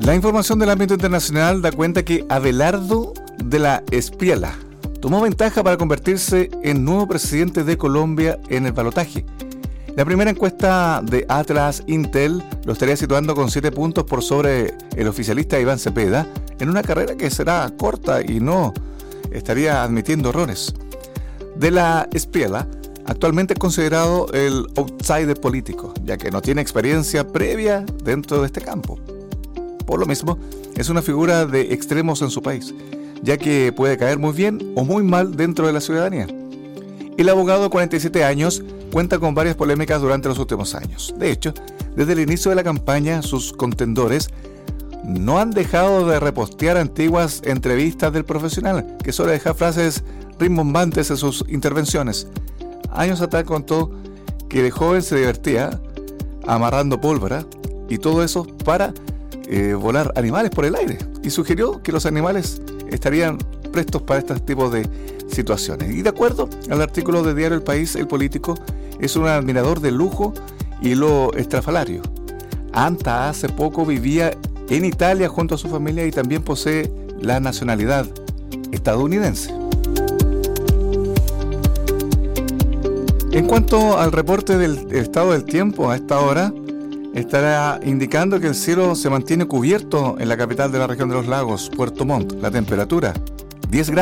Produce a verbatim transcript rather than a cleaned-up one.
La información del ámbito internacional da cuenta que Abelardo de la Espriella tomó ventaja para convertirse en nuevo presidente de Colombia en el balotaje. La primera encuesta de Atlas Intel lo estaría situando con siete puntos por sobre el oficialista Iván Cepeda, en una carrera que será corta y no estaría admitiendo errores. De la Espriella actualmente es considerado el outsider político, ya que no tiene experiencia previa dentro de este campo. Por lo mismo, es una figura de extremos en su país, ya que puede caer muy bien o muy mal dentro de la ciudadanía. El abogado de cuarenta y siete años cuenta con varias polémicas durante los últimos años. De hecho, desde el inicio de la campaña, sus contendores no han dejado de repostear antiguas entrevistas del profesional, que suele dejar frases rimbombantes en sus intervenciones. Años atrás contó que de joven se divertía amarrando pólvora y todo eso para eh, volar animales por el aire, y sugirió que los animales estarían prestos para este tipo de situaciones. Y de acuerdo al artículo de Diario El País, el político es un admirador del lujo y lo estrafalario. Hasta hace poco vivía en Italia junto a su familia y también posee la nacionalidad estadounidense. En cuanto al reporte del estado del tiempo, a esta hora estará indicando que el cielo se mantiene cubierto en la capital de la región de los lagos, Puerto Montt. La temperatura diez grados.